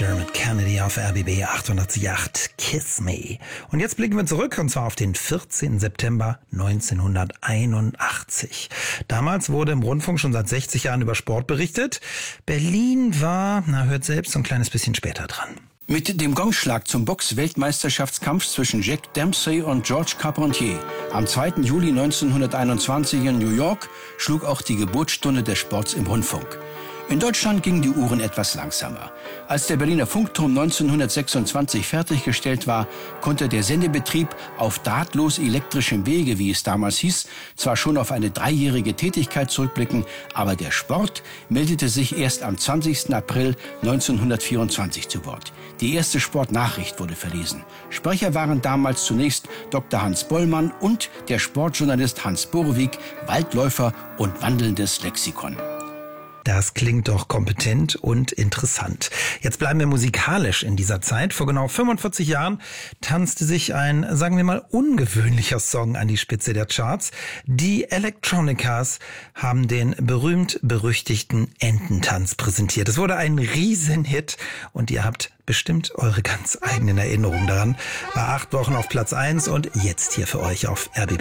Dermot Kennedy auf RBB 808 Kiss Me. Und jetzt blicken wir zurück, und zwar auf den 14. September 1981. Damals wurde im Rundfunk schon seit 60 Jahren über Sport berichtet. Berlin war, hört selbst, so ein kleines bisschen später dran. Mit dem Gongschlag zum Box-Weltmeisterschaftskampf zwischen Jack Dempsey und George Carpentier am 2. Juli 1921 in New York schlug auch die Geburtsstunde des Sports im Rundfunk. In Deutschland gingen die Uhren etwas langsamer. Als der Berliner Funkturm 1926 fertiggestellt war, konnte der Sendebetrieb auf drahtlos elektrischem Wege, wie es damals hieß, zwar schon auf eine 3-jährige Tätigkeit zurückblicken, aber der Sport meldete sich erst am 20. April 1924 zu Wort. Die erste Sportnachricht wurde verlesen. Sprecher waren damals zunächst Dr. Hans Bollmann und der Sportjournalist Hans Borowik, Waldläufer und wandelndes Lexikon. Das klingt doch kompetent und interessant. Jetzt bleiben wir musikalisch in dieser Zeit. Vor genau 45 Jahren tanzte sich ein, sagen wir mal, ungewöhnlicher Song an die Spitze der Charts. Die Electronicas haben den berühmt-berüchtigten Ententanz präsentiert. Es wurde ein Riesenhit und ihr habt bestimmt eure ganz eigenen Erinnerungen daran. War 8 Wochen auf Platz 1 und jetzt hier für euch auf RBB.